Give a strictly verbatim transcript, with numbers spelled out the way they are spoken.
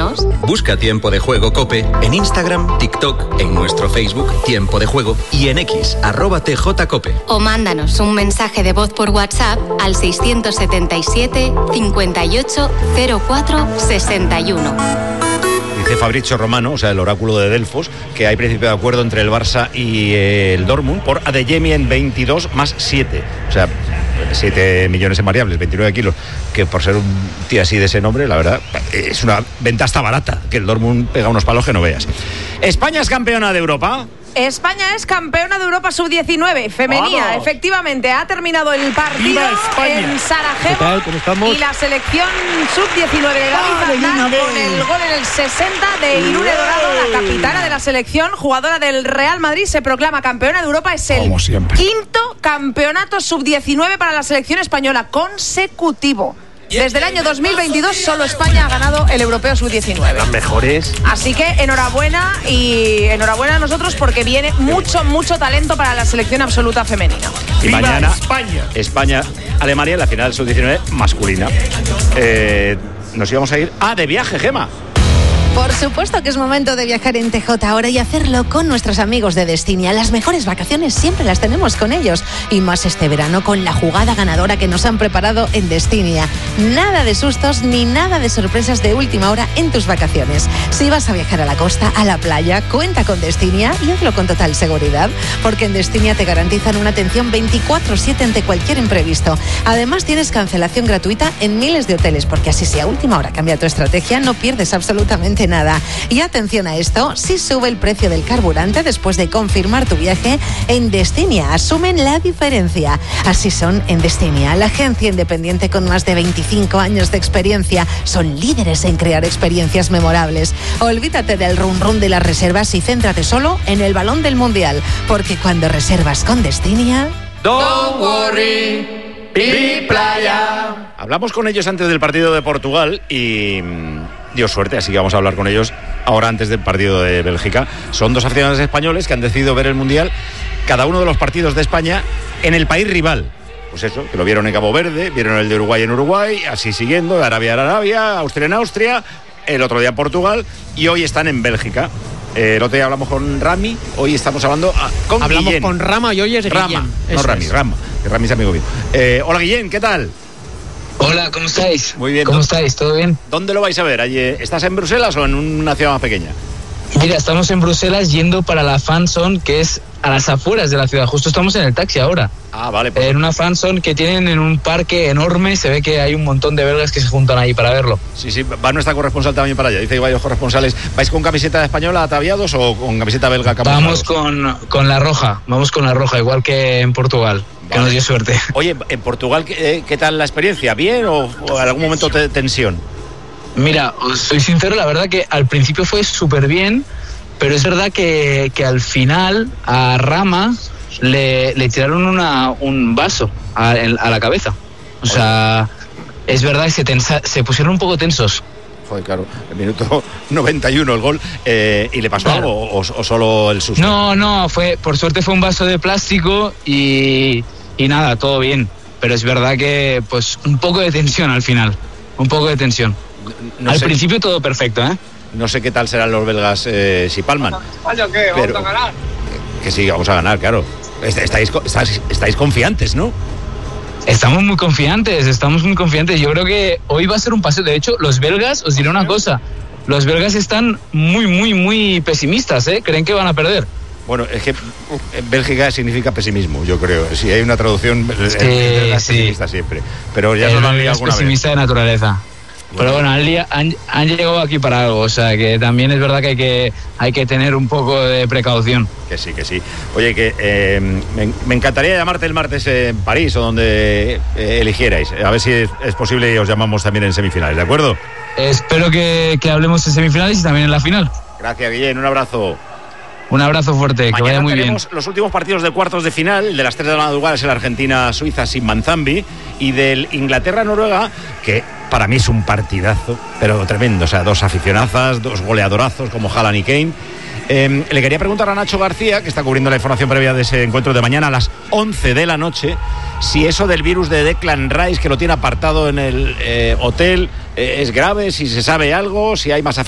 ¿Jugamos? Busca Tiempo de Juego COPE en Instagram, TikTok, en nuestro Facebook Tiempo de Juego y en X, arroba tjcope. O mándanos un mensaje de voz por WhatsApp al seiscientos setenta y siete, cincuenta y ocho, cero cuatro, sesenta y uno. Dice Fabrizio Romano, o sea, el oráculo de Delfos, que hay principio de acuerdo entre el Barça y el Dortmund por Adeyemi en veintidós más siete. O sea, siete millones en variables, veintinueve kilos, que por ser un tío así de ese nombre, la verdad, es una venta hasta barata, que el Dortmund pega unos palos que no veas. España es campeona de Europa. España es campeona de Europa sub diecinueve femenina. ¡Vamos! Efectivamente, ha terminado el partido en Sarajevo. ¿Qué tal? ¿Cómo estamos? Y la selección sub diecinueve de Gaby Zanat con el gol en el sesenta de Irune Dorado, la capitana de la selección, jugadora del Real Madrid, se proclama campeona de Europa. Es el quinto campeonato sub diecinueve para la selección española consecutivo. Desde el año dos mil veintidós solo España ha ganado el Europeo sub diecinueve. Las mejores. Así que enhorabuena y enhorabuena a nosotros porque viene mucho, mucho talento para la selección absoluta femenina. Y ¡Viva mañana España! España, Alemania en la final sub diecinueve masculina. Eh, nos íbamos a ir ah, de viaje, Gema. Por supuesto que es momento de viajar en T J ahora y hacerlo con nuestros amigos de Destinia. Las mejores vacaciones siempre las tenemos con ellos. Y más este verano con la jugada ganadora que nos han preparado en Destinia. Nada de sustos ni nada de sorpresas de última hora en tus vacaciones. Si vas a viajar a la costa, a la playa, cuenta con Destinia y hazlo con total seguridad. Porque en Destinia te garantizan una atención veinticuatro siete ante cualquier imprevisto. Además tienes cancelación gratuita en miles de hoteles. Porque así si a última hora cambia tu estrategia, no pierdes absolutamente nada. Y atención a esto, si sube el precio del carburante después de confirmar tu viaje, en Destinia asumen la diferencia. Así son en Destinia, la agencia independiente con más de veinticinco años de experiencia. Son líderes en crear experiencias memorables. Olvídate del run run de las reservas y céntrate solo en el balón del Mundial, porque cuando reservas con Destinia... Don't worry, Pi Playa. Hablamos con ellos antes del partido de Portugal y dio suerte, así que vamos a hablar con ellos ahora antes del partido de Bélgica. Son dos aficionados españoles que han decidido ver el Mundial, cada uno de los partidos de España en el país rival. Pues eso, que lo vieron en Cabo Verde, vieron el de Uruguay en Uruguay, así siguiendo, Arabia en Arabia, Austria en Austria, el otro día en Portugal y hoy están en Bélgica. Eh, el otro día hablamos con Rami, hoy estamos hablando a, con Hablamos Guillén. con Rama y hoy es Guillén. Rama, no Eso Rami, es. Rama, que Rami es amigo mío. Eh, hola Guillén, ¿qué tal? Hola, ¿cómo estáis? Muy bien. ¿Cómo estáis? ¿Todo bien? ¿Dónde lo vais a ver? ¿Estás en Bruselas o en una ciudad más pequeña? Mira, estamos en Bruselas yendo para la fanzone, que es a las afueras de la ciudad. Justo estamos en el taxi ahora. Ah, vale. Pues... En una fanzone que tienen en un parque enorme. Se ve que hay un montón de belgas que se juntan ahí para verlo. Sí, sí, va nuestra corresponsal también para allá. Dice que varios corresponsales. ¿Vais con camiseta española ataviados o con camiseta belga camuflados? Vamos con, con la roja. Vamos con la roja, igual que en Portugal. Vale. Que nos dio suerte. Oye, ¿en Portugal qué, qué tal la experiencia? ¿Bien o, o en algún momento te, tensión? Mira, os soy sincero, la verdad que al principio fue súper bien. Pero es verdad que, que al final a Rama le, le tiraron una, un vaso a, a la cabeza. O sea, es verdad que se, tensa, se pusieron un poco tensos. Fue claro, el minuto noventa y uno el gol. Eh, ¿Y le pasó claro. algo o, o solo el susto? No, no, fue por suerte fue un vaso de plástico y, y nada, todo bien. Pero es verdad que pues un poco de tensión al final. Un poco de tensión. No al sé. Principio todo perfecto, ¿eh? No sé qué tal serán los belgas eh, si palman. ¿Vale o qué? ¿Vamos a ganar? Que sí, vamos a ganar, claro. Estáis, estáis, estáis confiantes, ¿no? Estamos muy confiantes, estamos muy confiantes. Yo creo que hoy va a ser un paseo. De hecho, los belgas, os diré una cosa, los belgas están muy, muy, muy pesimistas, ¿eh? Creen que van a perder. Bueno, es que en Bélgica significa pesimismo, yo creo. Si hay una traducción, sí, es sí. pesimista siempre. Pero ya no lo han liado alguna vez. Es pesimista de naturaleza. Bueno. Pero bueno, han, han, han llegado aquí para algo, o sea que también es verdad que hay que, hay que tener un poco de precaución. Que sí, que sí. Oye, que eh, me, me encantaría llamarte el martes en París o donde eh, eligierais. A ver si es, es posible y os llamamos también en semifinales, ¿de acuerdo? Espero que, que hablemos en semifinales y también en la final. Gracias, Guillén, un abrazo. Un abrazo fuerte, que vaya muy bien. Mañana tenemos los últimos partidos de cuartos de final. El de las tres de la madrugada es el Argentina-Suiza sin Manzambi. Y del Inglaterra-Noruega, que para mí es un partidazo, pero tremendo. O sea, dos aficionazas, dos goleadorazos como Haaland y Kane. Eh, le quería preguntar a Nacho García, que está cubriendo la información previa de ese encuentro de mañana a las once de la noche, si eso del virus de Declan Rice, que lo tiene apartado en el eh, hotel, eh, es grave, si se sabe algo, si hay más afectados.